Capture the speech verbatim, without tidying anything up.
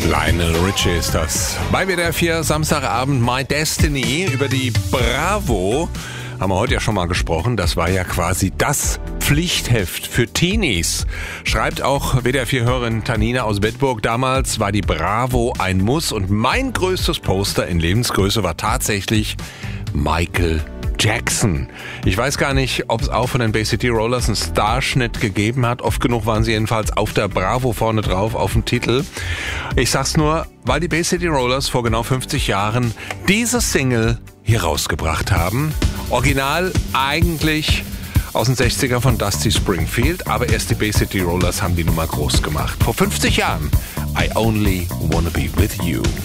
Lionel Richie ist das. Bei W D R vier Samstagabend My Destiny. Über die Bravo haben wir heute ja schon mal gesprochen. Das war ja quasi das Pflichtheft für Teenies. Schreibt auch W D R vier-Hörerin Tanina aus Bedburg. Damals war die Bravo ein Muss und mein größtes Poster in Lebensgröße war tatsächlich Michael Jackson. Ich weiß gar nicht, ob es auch von den Bay City Rollers einen Starschnitt gegeben hat. Oft genug waren sie jedenfalls auf der Bravo vorne drauf, auf dem Titel. Ich sag's nur, weil die Bay City Rollers vor genau fünfzig Jahren diese Single hier rausgebracht haben. Original eigentlich aus den sechziger von Dusty Springfield, aber erst die Bay City Rollers haben die Nummer groß gemacht. Vor fünfzig Jahren. I Only Wanna Be With You.